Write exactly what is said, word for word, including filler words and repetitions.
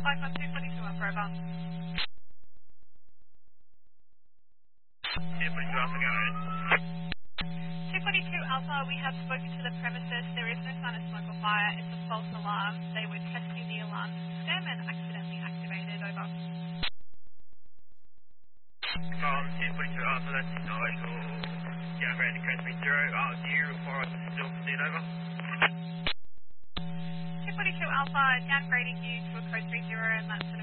five one two forty-two Alpha, over. two forty-two Alpha, go ahead. two forty-two Alpha, we have spoken to the premises. There is no sign of smoke or fire. It's a false alarm. They were testing the alarm system and accidentally activated, over. From two forty-two Alpha, that's acknowledged. We'll downgrade the code three zero. Uh, do you require us to still proceed, over? two forty-two Alpha, downgrading you to a code three zero, and that's an